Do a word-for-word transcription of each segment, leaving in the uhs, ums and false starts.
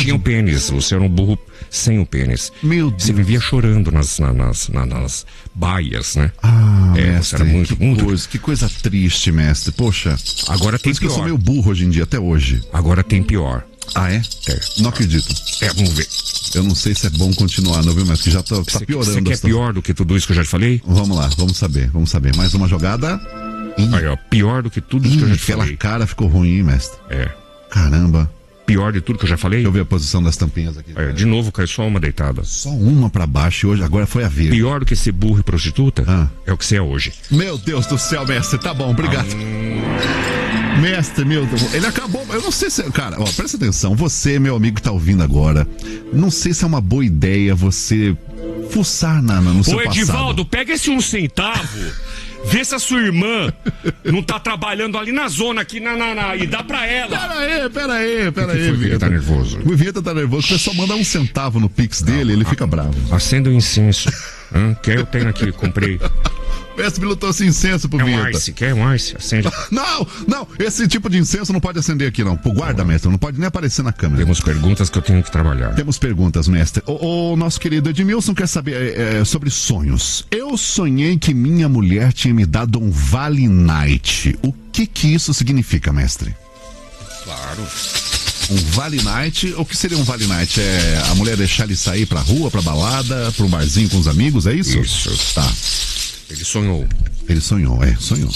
tinha o pênis, você era um burro sem o pênis. Meu Deus. Você vivia chorando nas, na, nas, na, nas baias, né? Ah, é, mestre, você era muito, que, muito... Coisa, que coisa triste, mestre. Poxa, agora tem por isso que eu pior. sou meio burro hoje em dia, até hoje. Agora tem pior. Ah, é? É. Não acredito. É, vamos ver. Eu não sei se é bom continuar, não, viu, mas que já tá, tá piorando. Você quer pior do que tudo isso que eu já te falei? Vamos lá, vamos saber, vamos saber. Mais uma jogada. Ih. Aí, ó, pior do que tudo isso Ih, que eu já te aquela falei. cara ficou ruim, mestre. É. Caramba. Pior de tudo que eu já falei? Deixa eu ver a posição das tampinhas aqui. É, de novo, cai só uma deitada. Só uma pra baixo e hoje, agora foi a verde. Pior do que ser burro e prostituta Ah. é o que você é hoje. Meu Deus do céu, mestre, tá bom, obrigado. Ah. Mestre, meu Deus, ele acabou, eu não sei se, cara, ó, presta atenção, você, meu amigo que tá ouvindo agora, não sei se é uma boa ideia você fuçar na, na, no seu Ô, passado. Edivaldo, pega esse um centavo, vê se a sua irmã não tá trabalhando ali na zona, aqui na, na, na e dá pra ela. Pera aí, pera aí, pera que aí, foi, Vieta. tá nervoso? O Vieta tá nervoso, o pessoal manda um centavo no Pix dele, ele fica bravo. Acenda o incenso. Hã? Quer? Eu tenho aqui, comprei. Mestre Bilu trouxe incenso pro É um Vieta. ice, quer um ice? Acende. Não, não, esse tipo de incenso não pode acender aqui não. Pro guarda, mestre, não pode nem aparecer na câmera. Temos perguntas que eu tenho que trabalhar. Temos perguntas, mestre. O, o nosso querido Edmilson quer saber é, é, sobre sonhos. Eu sonhei que minha mulher tinha me dado um Vale Night. O que que isso significa, mestre? Claro. Um Vale Night, o que seria um Vale Night? É a mulher deixar ele sair pra rua, pra balada, pra um barzinho com os amigos, é isso? Isso. Tá. Ele sonhou. Ele sonhou, é, sonhou.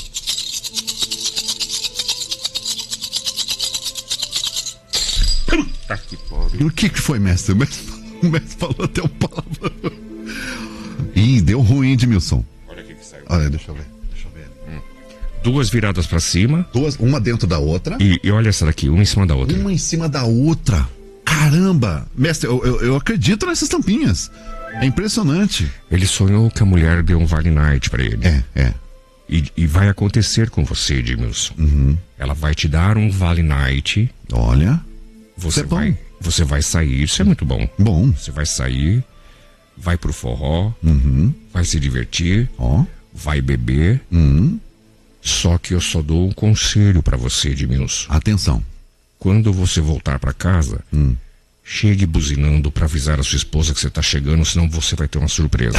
Tá que pariu. E o que que foi, mestre? O mestre, o mestre falou até um palavrão. Ih, deu ruim, Edmilson. Olha o que saiu. Olha, deixa eu ver, deixa eu ver. Hum. Duas viradas pra cima. Duas, uma dentro da outra. E, e olha essa daqui, uma em cima da outra. Uma em cima da outra. Caramba! Mestre, eu, eu, eu acredito nessas tampinhas. É impressionante. Ele sonhou que a mulher deu um Vale Night pra ele. É, é. E, e vai acontecer com você, Edmilson. Uhum. Ela vai te dar um Vale Night. Olha. Você Isso é bom. vai, você vai sair, isso é muito bom. Bom. Você vai sair, vai pro forró, Uhum. vai se divertir, Ó. vai beber. Uhum. Só que eu só dou um conselho pra você, Edmilson. Atenção. Quando você voltar pra casa, Hum. chegue buzinando pra avisar a sua esposa que você tá chegando, senão você vai ter uma surpresa.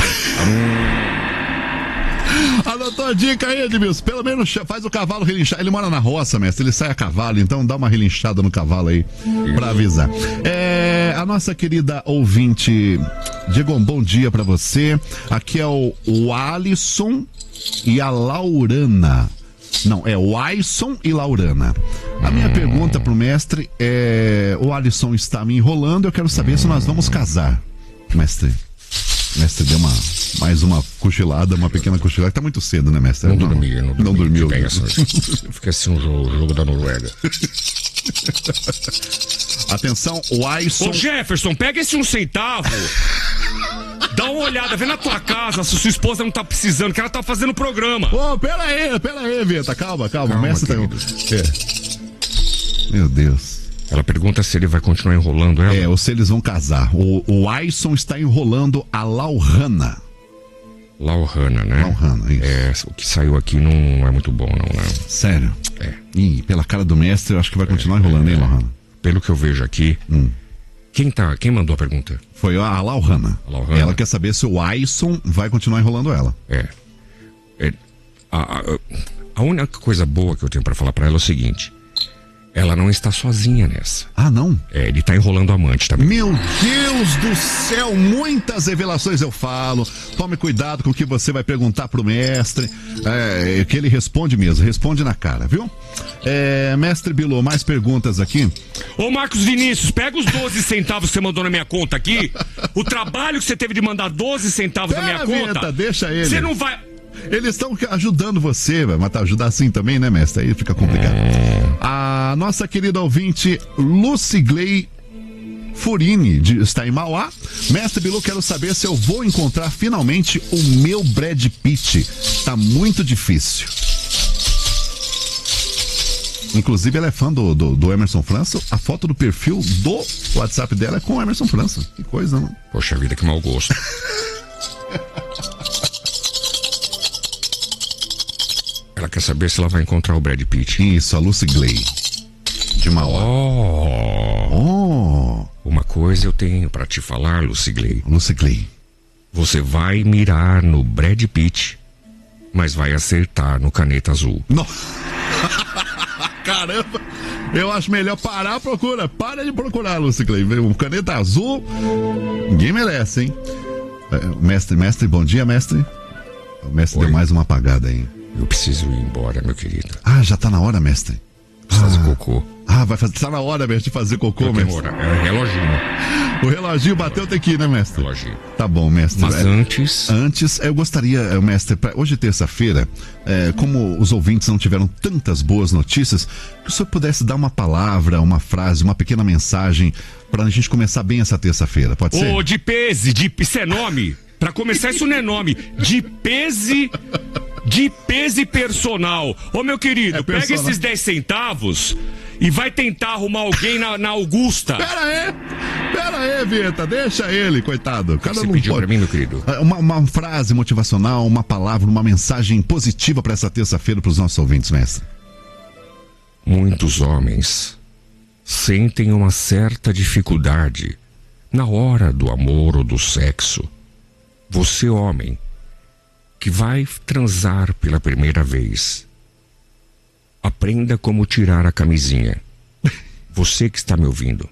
Anotou a dica aí, Edmilson. Pelo menos faz o cavalo relinchar. Ele mora na roça, mestre. Ele sai a cavalo, então dá uma relinchada no cavalo aí pra avisar. É, a nossa querida ouvinte, Diego, um bom dia pra você. Aqui é o, o Alisson e a Laurana. Não, é o Aisson e Laurana. A minha pergunta pro mestre é: o Alisson está me enrolando, eu quero saber se nós vamos casar. Mestre, mestre deu uma, mais uma cochilada, uma pequena cochilada. Tá muito cedo, né, mestre? Não, não dormi, não dormi. Não dormiu. Bem, essa... Fica assim um jogo, jogo da Noruega. Atenção, o Aisson. Ô Jefferson, pega esse um centavo. Dá uma olhada, vê na tua casa se sua esposa não tá precisando, que ela tá fazendo programa. Ô, oh, pera aí, pera aí, Vieta. Calma, calma. Calma, o mestre querido. tá... é. Meu Deus. Ela pergunta se ele vai continuar enrolando ela. É, ou se eles vão casar. O, o Aisson está enrolando a Laurana. Laurana, né? Laurana, isso. É, o que saiu aqui não é muito bom, não, né? Sério? É. Ih, pela cara do mestre, eu acho que vai continuar é, enrolando, é, hein, Laurana? Pelo que eu vejo aqui, Hum. quem tá, quem mandou a pergunta? Foi a Laurana. A Laurana. Ela quer saber se o Aisson vai continuar enrolando ela. É. É, a, a, a única coisa boa que eu tenho pra falar pra ela é o seguinte: ela não está sozinha nessa. Ah, não? É, ele tá enrolando a amante também. Meu Deus do céu, muitas revelações eu falo. Tome cuidado com o que você vai perguntar pro mestre. É, que ele responde mesmo, responde na cara, viu? É, mestre Bilu, mais perguntas aqui. Ô Marcos Vinícius, pega os doze centavos que você mandou na minha conta aqui. O trabalho que você teve de mandar doze centavos Pera, na minha conta. Vieta, deixa ele. Você não vai... Eles estão ajudando você, mas tá ajudar assim também, né, mestre? Aí fica complicado. A nossa querida ouvinte Lucigley Furini de, está em Mauá. Mestre Bilu, quero saber se eu vou encontrar finalmente o meu Brad Pitt. Tá muito difícil. Inclusive, ela é fã do, do, do Emerson França. A foto do perfil do WhatsApp dela é com o Emerson França. Que coisa, não? Poxa vida, que mau gosto. Ela quer saber se ela vai encontrar o Brad Pitt. Isso, a Lucy Gley de Mauá. Oh. Oh. Uma coisa eu tenho pra te falar, Luciclei. Luciclei. Você vai mirar no Brad Pitt, mas vai acertar no Caneta Azul. Não. Caramba. Eu acho melhor parar a procura. Para de procurar, Luciclei. O Caneta Azul, ninguém merece, hein? Mestre, mestre, bom dia, mestre. O mestre Oi. Deu mais uma apagada aí. Eu preciso ir embora, meu querido. Ah, já tá na hora, mestre? Preciso ah. fazer cocô. Ah, vai fazer. Tá na hora, mestre, de fazer cocô, eu mestre. É reloginho. O reloginho bateu, tem que ir, né, mestre? Reloginho. Tá bom, mestre. Mas antes... Antes, eu gostaria, mestre, pra... hoje terça-feira, é, como os ouvintes não tiveram tantas boas notícias, que o senhor pudesse dar uma palavra, uma frase, uma pequena mensagem pra gente começar bem essa terça-feira, pode ser? Ô, de pese, de... isso é nome. Pra começar, isso não é nome. De pese... De pese personal. Ô, meu querido, é pega esses dez centavos e vai tentar arrumar alguém na, na Augusta. Pera aí, pera aí, Vieta, deixa ele, coitado. Cada Você não pediu pode... pra mim, meu querido? Uma, uma frase motivacional, uma palavra, uma mensagem positiva pra essa terça-feira pros nossos ouvintes, mestre. Muitos homens sentem uma certa dificuldade na hora do amor ou do sexo. Você, homem, que vai transar pela primeira vez, aprenda como tirar a camisinha. Você que está me ouvindo,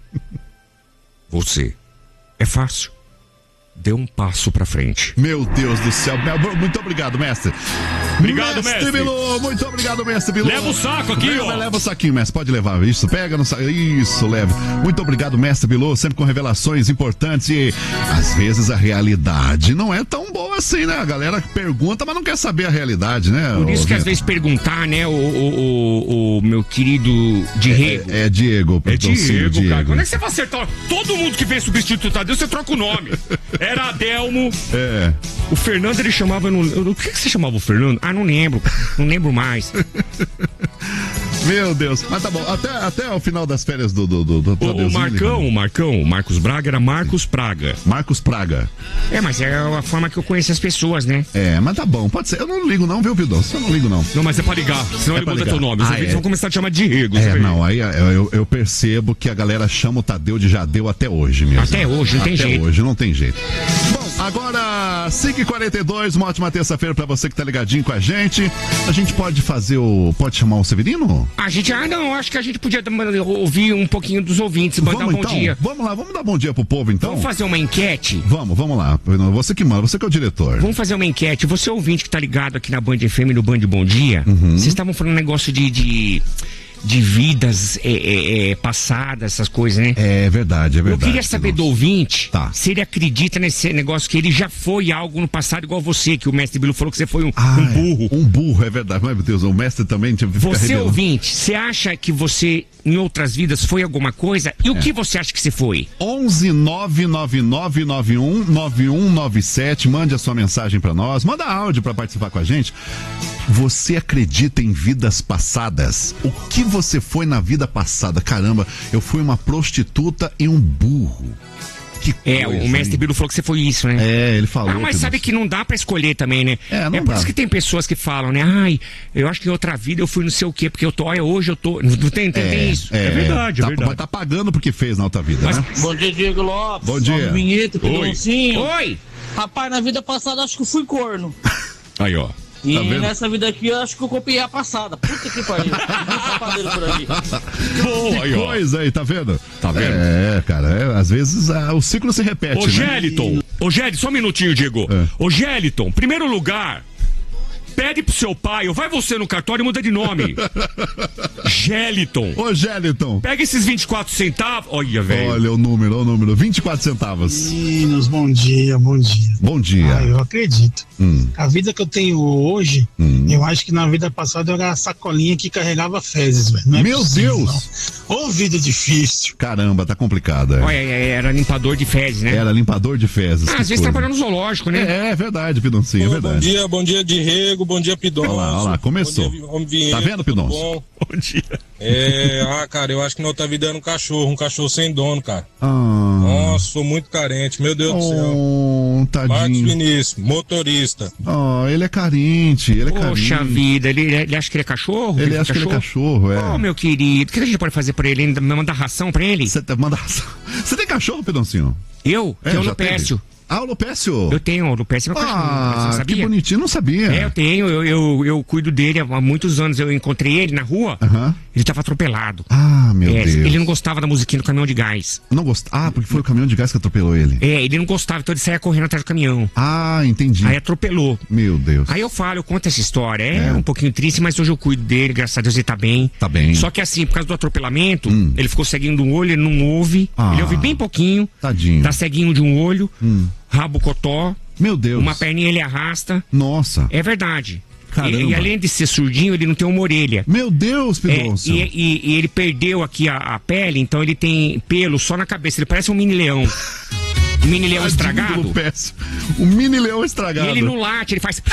você, é fácil. Dê um passo pra frente. Meu Deus do céu. Muito obrigado, mestre. Obrigado, mestre. mestre Bilu, muito obrigado, mestre Bilu. Leva o saco aqui, leva, ó. Leva o saquinho, mestre. Pode levar. Isso, pega no saco. Isso, leva. Muito obrigado, mestre Bilu. Sempre com revelações importantes. E às vezes a realidade não é tão boa assim, né? A galera pergunta, mas não quer saber a realidade, né? Por isso que às vezes perguntar, né, o, o, o, o meu querido Diego. É, é, é Diego. É Diego, Diego, cara. Quando é que você vai acertar? Todo mundo que vem substituto Tadeu, você troca o nome. Era Adelmo. É. O Fernando ele chamava. No, o que, que você chamava o Fernando? Ah, não lembro. Não lembro mais. Meu Deus. Mas tá bom. Até, até o final das férias do. do, do, do o, o Marcão, o Marcão, o Marcos Braga era Marcos Praga. Marcos Praga. É, mas é a forma que eu conheço as pessoas, né? É, mas tá bom. Pode ser. Eu não ligo, não, viu, Pidão? Eu não ligo, não. Não, mas é pra ligar. Senão é ele muda ligar. teu nome. Os ah, ouvintes é. vão começar a te chamar de Diego. É, não, aí eu, eu percebo que a galera chama o Tadeu de Jadeu até hoje mesmo. Até hoje, não até tem jeito. Até hoje, não tem jeito. Bom, agora, cinco e quarenta e dois, uma ótima terça-feira pra você que tá ligadinho com a gente. A gente pode fazer o... Pode chamar o Severino? A gente... Ah, não, acho que a gente podia ouvir um pouquinho dos ouvintes, mandar vamos, um bom então, dia. Vamos lá, vamos dar bom dia pro povo, então? Vamos fazer uma enquete? Vamos, vamos lá. Você que manda, você que é o diretor. Vamos fazer uma enquete. Você ouvinte que tá ligado aqui na Band F M, no Band Bom Dia, uhum. Vocês estavam falando um negócio de... de... de vidas é, é, é, passadas, essas coisas, né? É verdade, é verdade. Eu queria saber do ouvinte, tá. Se ele acredita nesse negócio que ele já foi algo no passado igual você, que o mestre Bilu falou que você foi um, ah, um burro. É. Um burro, é verdade. Mas, meu Deus, o mestre também... Você, ouvinte, você acha que você, em outras vidas, foi alguma coisa? E o é. que você acha que você foi? onze nove nove nove nove um nove um nove sete, mande a sua mensagem pra nós, manda áudio pra participar com a gente. Você acredita em vidas passadas? O que você foi na vida passada? Caramba, eu fui uma prostituta e um burro. Que é, coisa, o mestre Bilu falou que você foi isso, né? É, ele falou. Ah, mas que sabe não... que não dá pra escolher também, né? É, não é por dá. isso que tem pessoas que falam, né? Ai, eu acho que em outra vida eu fui não sei o quê, porque eu tô, olha, hoje eu tô... Não tem, tem, é, tem isso. É, é verdade, tá, é verdade. Mas tá pagando porque fez na outra vida, mas... né? Bom dia, Diego Lopes. Bom dia. Vinheta, Oi. Oi. Oi. Rapaz, na vida passada acho que eu fui corno. Aí, ó. E tá nessa vida aqui eu acho que eu copiei a passada. Puta que pariu. Muito sapadeiro por aí. Boa, aí, ó. Coisa aí, tá vendo? Tá vendo? É, cara, é, às vezes a, o ciclo se repete. Ô, né? Géliton. Ô, Géliton, só um minutinho, Diego. É. Ô, Géliton, primeiro lugar, pede pro seu pai, ou vai você no cartório e muda de nome. Géliton. Ô, Géliton. Pega esses vinte e quatro centavos. Olha, velho. Olha o número, olha o número. vinte e quatro centavos. Meninos, bom dia, bom dia. Bom dia. Ah, eu acredito. Hum. A vida que eu tenho hoje, hum. eu acho que na vida passada eu era a sacolinha que carregava fezes, velho. É Meu possível, Deus. Ô, oh, vida difícil. Caramba, tá complicado. É. Olha, era limpador de fezes, né? Era limpador de fezes. Ah, às vezes trabalhando no zoológico, né? É, é verdade, Pidoncinho, é verdade. Bom dia, bom dia, Diego, bom dia, Pidon. Olha lá, olha lá, começou. Bom dia, tá vendo, Pidon? Bom dia. É, ah, cara, eu acho que na outra vida era um cachorro, um cachorro sem dono, cara. Ah. Nossa, sou muito carente, meu Deus oh, do céu. Tadinho. Marcos Vinícius, motorista. Oh, ele é carente, ele é Poxa carente. Poxa vida, ele, ele acha que ele é cachorro? Ele acha que ele é cachorro, é. Oh, meu querido, o que a gente pode fazer pra ele? Ainda mandar ração pra ele? Você manda ração. Você tem cachorro, Pedoncinho? Eu? É, tenho o já Lupécio. teve? Ah, o Lupécio. Eu tenho, o Lupécio é meu cachorro. Ah, você sabia? que bonitinho, não sabia. É, eu tenho, eu, eu, eu cuido dele há muitos anos. Eu encontrei ele na rua, Uhum. ele tava atropelado. Ah, meu é, Deus. Ele não gostava da musiquinha do caminhão de gás. Não gostava? Ah, porque foi o caminhão de gás que atropelou ele. É, ele não gostava, então ele saía correndo atrás do caminhão. Ah, entendi. Aí atropelou. Meu Deus. Aí eu falo, eu conto essa história. É, É. um pouquinho triste, mas hoje eu cuido dele, graças a Deus ele tá bem. Tá bem. Só que assim, por causa do atropelamento, Hum. ele ficou ceguinho de um olho, ele não ouve. Ah. Ele ouve bem pouquinho. Tadinho. Tá ceguinho de um olho, Hum. rabo cotó, Meu Deus. uma perninha ele arrasta. Nossa. É verdade. Caramba. E, e além de ser surdinho, ele não tem uma orelha. Meu Deus, É, Pedoncio. e, e- e ele perdeu aqui a, a pele, então ele tem pelo só na cabeça. Ele parece um mini leão. Um mini leão Tadinho do estragado. Lupécio. Um mini leão E estragado. ele não late, ele faz.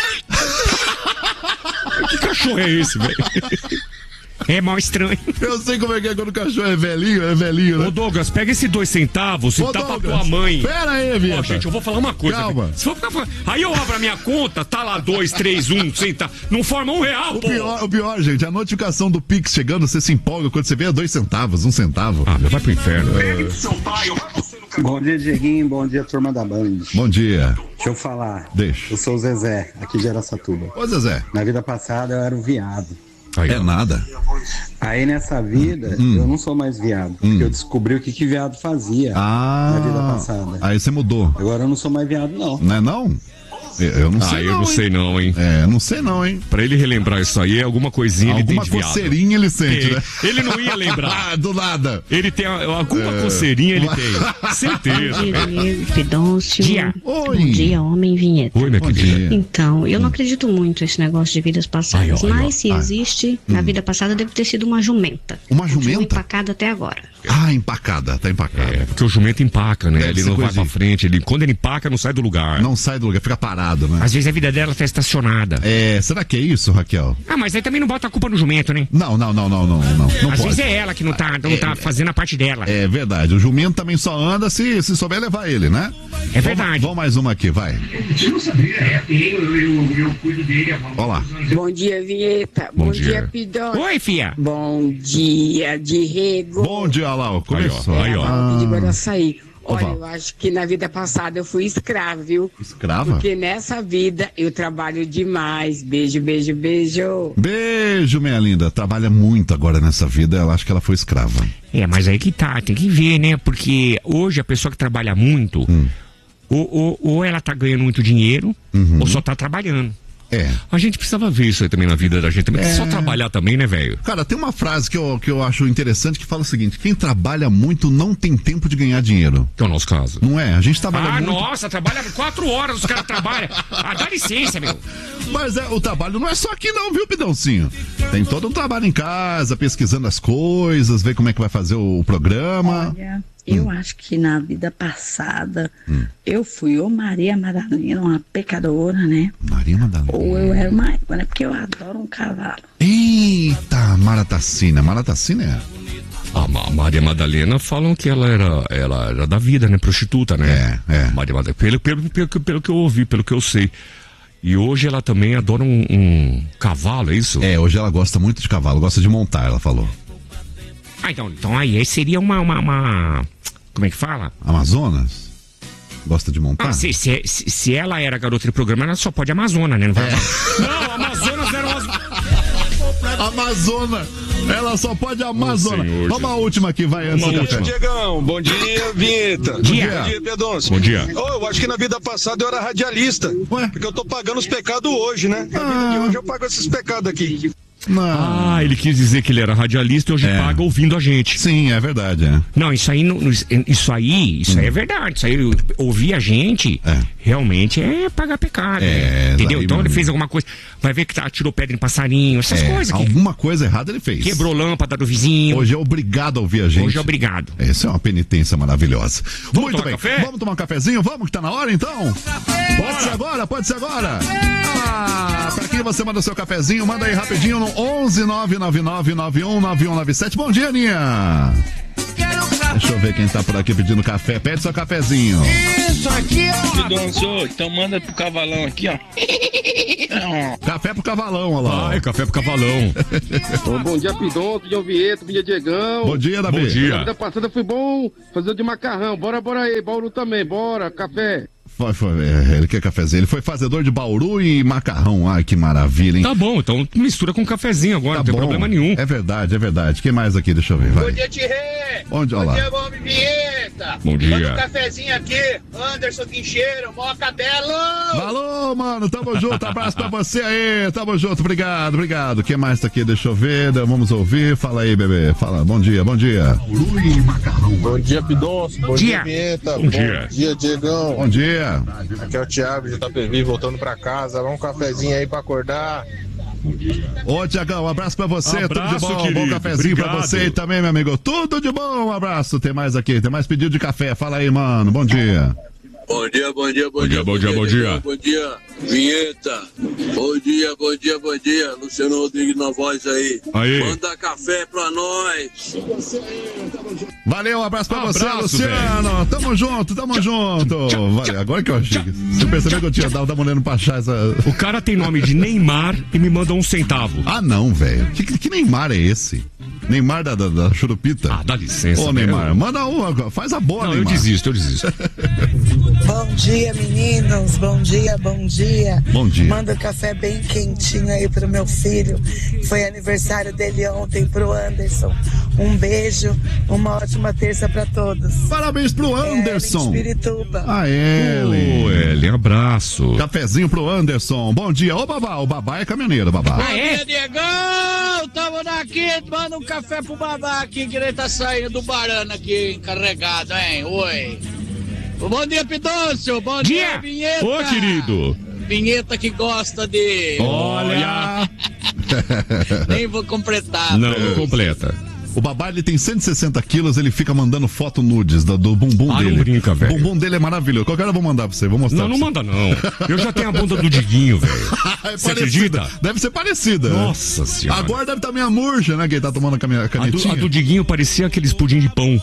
Que cachorro é esse, velho? É mal estranho. Eu sei como é que é quando o cachorro é velhinho, é velhinho, né? Ô Douglas, pega esses dois centavos e Ô, dá pra Douglas, tua mãe. Pera aí, Vieta. Ó, gente, eu vou falar uma coisa. Calma. Se for ficar falando- Aí eu abro a minha conta, tá lá dois, três, um, centavo. Não forma um real, O pô. pior, o pior, gente, a notificação do Pix chegando, você se empolga quando você vê dois centavos, um centavo. Ah, meu, vai pro inferno. Bom dia, Dieguinho. Bom dia, turma da Band. Bom dia. Deixa eu falar. Deixa. Eu sou o Zezé, aqui de Araçatuba. Ô, Zezé. Na vida passada eu era um viado. Aí, É nada. Aí nessa vida Hum. eu não sou mais viado. Porque eu descobri o que, que viado fazia Ah. na vida passada. Aí você mudou. Agora eu não sou mais viado, não. Não é não? Eu, eu não Ah, sei eu não hein? sei não, hein? É, não sei não, hein? Pra ele relembrar isso aí, é alguma coisinha ele Alguma tem de viado. coceirinha ele sente, Tem. né? Ele não ia lembrar. Ah, do nada. Ele tem a- alguma É. coceirinha, ele tem. Certeza. Bom dia, velho. Diego, Pidoncio. Dia. Oi. Bom dia, homem vinheta. Oi, minha Bom querida. dia. Então, eu não acredito muito nesse negócio de vidas passadas, Ai, ó, ai, ó. mas se Ai. existe, na vida passada deve ter sido uma jumenta. Uma Continua jumenta? empacada até agora. Ah, empacada, tá empacada. É, porque o jumento empaca, né? Deve Ele ser não vai coisa pra de- frente. Ele, quando ele empaca, não sai do lugar. Não sai do lugar, fica parado, né? Às vezes a vida dela tá estacionada. É, será que é isso, Raquel? Ah, mas aí também não bota a culpa no jumento, né? Não, não, não, não, não, não. Não Às pode. vezes é ela que não tá, não tá fazendo a parte dela. É verdade, o jumento também só anda se, se souber levar ele, né? É verdade. Vamos mais uma aqui, vai. Olha lá. Bom dia, Vinheta. Bom Bom, dia. dia, Pidão. Oi, fia. Bom dia, Diego. Bom dia, olha lá, ó, começou. Aí, ó. Ah, de Guaraçaí. Ô, Olha, Val. eu acho que na vida passada eu fui escrava, viu? Escrava? Porque nessa vida eu trabalho demais. Beijo, beijo, beijo. Beijo, minha linda. Trabalha muito agora nessa vida, ela acha que ela foi escrava. É, mas aí que tá, tem que ver, né? Porque hoje a pessoa que trabalha muito, Hum. ou, ou, ou ela tá ganhando muito dinheiro, Uhum. ou só tá trabalhando. É. A gente precisava ver isso aí também na vida da gente. Também É. só trabalhar também, né, velho? Cara, tem uma frase que eu, que eu acho interessante que fala o seguinte: quem trabalha muito não tem tempo de ganhar dinheiro. Que é o nosso caso. Não é? A gente trabalha Ah, muito. nossa, trabalha quatro horas, os caras trabalham. Ah, dá licença, meu. Mas é, o trabalho não é só aqui não, viu, Pidãozinho? Tem todo um trabalho em casa, pesquisando as coisas, ver como é que vai fazer o, o programa. Olha, eu acho que na vida passada eu fui ou Maria Madalena, uma pecadora, né? Maria Madalena. Ou eu era uma égua, né? Porque eu adoro um cavalo. Eita, Maratacina. Maratacina é? A Ma- Maria Madalena falam que ela era, ela era da vida, né? Prostituta, né? É, é. Maria Madalena, pelo, pelo, pelo, que- pelo que eu ouvi, pelo que eu sei. E hoje ela também adora um, um cavalo, é isso? É, hoje ela gosta muito de cavalo, gosta de montar, ela falou. Ah, então, então aí seria uma, uma, uma- como é que fala? Amazonas? Gosta de montar? Ah, se, se, se, se ela era garota de programa, ela só pode Amazônia, né? Não, vai... É. Não, Amazonas eram as... Amazona! Ela só pode Amazona. senhor, Vamos à última aqui, vai, antes do Uma café. Diegão, bom dia, Vinheta. Bom dia. Bom dia, Pedoncio. Bom dia. Oh, eu acho que na vida passada eu era radialista. Ué? Porque eu tô pagando os pecados hoje, né? Na vida de hoje eu pago esses pecados aqui. Não. Ah, ele quis dizer que ele era radialista e hoje É. paga ouvindo a gente. Sim, é verdade, é. Não, isso aí, não- isso aí, isso aí é verdade. Isso aí, ouvir a gente, É. realmente é pagar pecado. É, né? Entendeu? daí, Então meu ele amigo. fez alguma coisa. Vai ver que tá, atirou pedra em passarinho, essas É, coisas. Que alguma coisa errada ele fez. quebrou lâmpada do vizinho. Hoje é obrigado a ouvir a gente. Hoje é obrigado. Essa é uma penitência maravilhosa. Muito tomar bem. café? Vamos tomar um cafezinho? Vamos que tá na hora então? Pode ser agora, pode ser agora. Ah, pra quem você manda o seu cafezinho, manda aí rapidinho no onze nove nove nove nove um nove um nove sete. Bom dia, Aninha. Deixa eu ver quem tá por aqui pedindo café. Pede seu cafezinho. Isso aqui, ó. Pidoncio, então manda pro cavalão aqui, ó. Café pro cavalão, olha lá. Ai, café pro cavalão. Ô, bom dia, Pidon, bom dia, Vieto, bom dia, Diegão. Bom dia, Davi. Bom dia. A vida passada foi bom fazer de macarrão. Bora, bora aí, Bauru também, bora, café. Foi, foi, é, ele quer cafezinho. Ele foi fazedor de Bauru e macarrão. Ai, que maravilha, hein? Tá bom, então mistura com cafezinho agora, Tá não tem bom. problema nenhum. É verdade, é verdade. Quem mais aqui? Deixa eu ver, vai. Bom dia, Tirê! Onde, Bom olha lá. dia, bom Vinheta! Bom dia. Manda um cafezinho aqui, Anderson Quincheiro, Moca Belo! Alô, mano, tamo junto, abraço pra você aí, tamo junto, obrigado, obrigado. Quem mais tá aqui? Deixa eu ver, vamos ouvir. Fala aí, bebê, fala, bom dia, bom dia. Bom dia, Pidonço. Bom dia, Dia. Vinheta. Bom dia. Bom dia, Diegão. Bom dia. Aqui é o Thiago de Itapevi, voltando pra casa. Vamos um cafezinho aí pra acordar. Ô, Tiagão, um abraço pra você, Abraço, tudo de bom, querido. bom cafezinho pra Obrigado. você aí também, meu amigo, tudo de bom, um abraço. Tem mais aqui, tem mais pedido de café, fala aí, mano, bom dia. Bom dia, bom dia, bom, Bom dia, bom dia, bom dia. Bom dia, Vinheta. Bom dia, bom dia, bom dia. Luciano Rodrigues na voz aí. Aí. Manda café pra nós. Valeu, um abraço pra você, Abraço, Luciano. velho. Tamo junto, tamo junto. Valeu, agora que eu achei. Você percebeu que eu tinha dado, tava olhando pra achar essa... O cara tem nome de Neymar e me manda um centavo. Ah, não, velho. Que, que Neymar é esse? Neymar da, da, da Churupita? Ah, dá licença. Ô, velho. Neymar, manda uma, faz a boa, Não, eu Neymar. desisto, eu desisto. Bom dia, meninos. Bom dia, bom dia. Bom dia. Manda um café bem quentinho aí pro meu filho. Foi aniversário dele ontem, pro Anderson. Um beijo, uma ótima terça pra todos. Parabéns pro Anderson. É, Espirituba. Ah, Ellen. Ô, Ellen, abraço. Cafezinho pro Anderson. Bom dia. Ô, Babá. O Babá é caminhoneiro, Babá. Bom dia, Diegão! Tamo daqui, manda um café pro babá aqui, que ele tá saindo do barano aqui, encarregado, hein? Oi. Bom dia, Pidoncio. Bom dia, Dia. Vinheta. Ô, querido. Vinheta que gosta de... Olha. Nem vou completar. Não, não completa. O Babá, ele tem cento e sessenta quilos, ele fica mandando foto nudes do, do bumbum Ah, dele. não brinca, velho. O bumbum dele é maravilhoso. Qualquer hora eu vou mandar pra você, vou mostrar Não, não pra você. manda não. Eu já tenho a bunda do Diguinho, velho. É Você parecida. acredita? Deve ser parecida. né? Nossa senhora. Agora deve estar meio murcha, né? Que ele tá tomando a cami- a A do, canetinha. a do Diguinho parecia aqueles pudim de pão.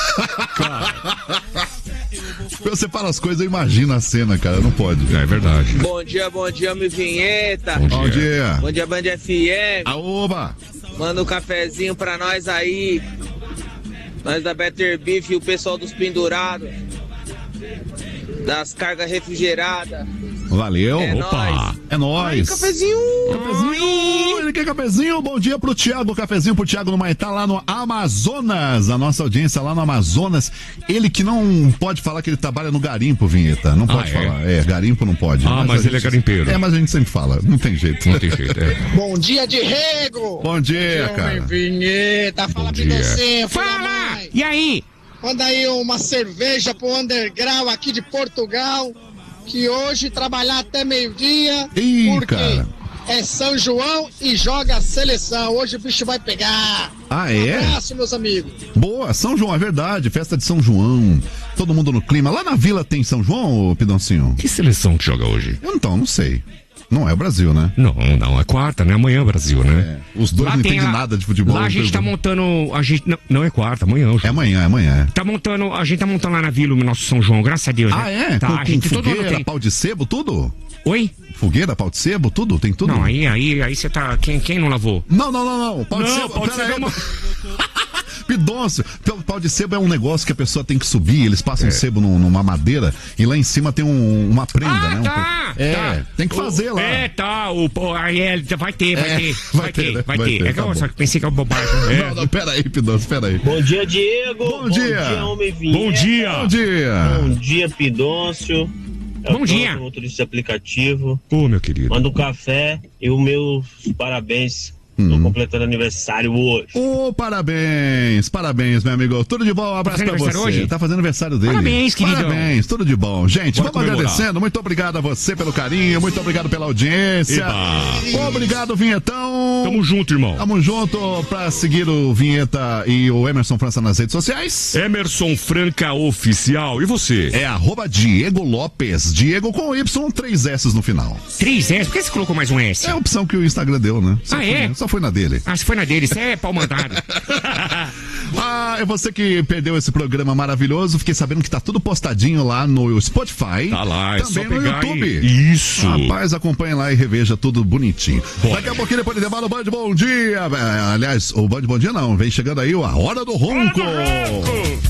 Você fala as coisas, eu imagino a cena, cara. Não pode. É verdade. Bom dia, bom dia, meu Vinheta. Bom Bom dia. Bom dia, Band F M. Aoba. Manda um cafezinho pra nós aí. Nós da Better Beef e o pessoal dos pendurados. Das cargas refrigeradas. Valeu. É Opa. nóis. É nóis. Cafezinho. Cafezinho. Ele quer cafezinho. Bom dia pro Thiago. Cafezinho pro Thiago no Maitá, lá no Amazonas. A nossa audiência lá no Amazonas. Ele que não pode falar que ele trabalha no garimpo, Vinheta. Não pode Ah, é? falar. É, garimpo não pode. Ah, mas a ele é gente- garimpeiro. É, mas a gente sempre fala. Não tem jeito. Não tem jeito, é. Bom dia de rego! Bom dia, cara. Vinheta, fala dia. Pidoncinho, Fala! E aí? Manda aí uma cerveja pro Underground aqui de Portugal, que hoje trabalhar até meio-dia, Ih, porque cara. é São João e joga a seleção. Hoje o bicho vai pegar. Ah, é? Abraço, meus amigos. Boa, São João, é verdade. Festa de São João. Todo mundo no clima. Lá na vila tem São João, ô Pidoncinho? Que seleção que joga hoje? Eu então, não sei. Não é o Brasil, né? Não, não, é quarta, né? Amanhã é Brasil, né? É. Os dois Lá não tem entendem a- nada de futebol. Lá a gente tá Não- montando. A gente, não, não é quarta, amanhã. É amanhã, é amanhã. Tá montando, a gente tá montando lá na vila o nosso São João, graças a Deus. Ah, né? é? Tá, com, a com gente todo ano fogueira, tem. pau de sebo, tudo? Oi? Fogueira, pau de sebo, tudo? Tem tudo? Não, aí, aí, aí você tá. Quem, quem não lavou? Não, não, não, não. Pau de Não, sebo, pau de pera sebo aí. é uma- Pidoncio, pau- pau de sebo é um negócio que a pessoa tem que subir, eles passam É. sebo num- numa madeira e lá em cima tem um- uma prenda, Ah, né? Um- tá, é, tá. tem que fazer O- lá. É, tá. O, o, aí é, vai ter, vai É, ter. vai Vai ter, ter, né? vai Vai ter. ter, É que tá eu bom. só pensei que é bobagem. É. Não, não, pera aí, Pidoncio, pera aí. Bom dia, Diego. Bom dia. Bom dia, homem vinheta. Bom dia. Bom dia. Bom dia, Pidoncio. É o Bom dia. Pronto, motorista de aplicativo. Ô, meu querido. Manda um café e o meu parabéns. Tô completando aniversário hoje. Ô, parabéns, parabéns, meu amigo. Tudo de bom, um abraço Tá pra fazendo você. aniversário hoje? Tá fazendo aniversário dele. Parabéns, queridão. Parabéns, tudo de bom. Gente, Bora vamos comemorar. agradecendo. Muito obrigado a você pelo carinho, muito obrigado pela audiência. Eba. Obrigado, Vinhetão. Tamo junto, irmão. Tamo junto pra seguir o Vinheta e o Emerson França nas redes sociais. Emerson Franca Oficial. E você? É arroba Diego Lopes. Diego com Y, três S no final. Três S? Por que você colocou mais um S? É a opção que o Instagram deu, né? Só Ah, fui- é? Só só foi na dele? Ah, se foi na dele, isso é pau mandado. Ah, é você que perdeu esse programa maravilhoso. Fiquei sabendo que tá tudo postadinho lá no Spotify. Tá lá, é também só no pegar YouTube. E... Isso. Rapaz, acompanhe lá e reveja tudo bonitinho. Bora. Daqui a pouquinho, depois de intervalo, o Band Bom Dia. Aliás, o Band Bom Dia não, vem chegando aí a Hora do Ronco. Hora do Ronco.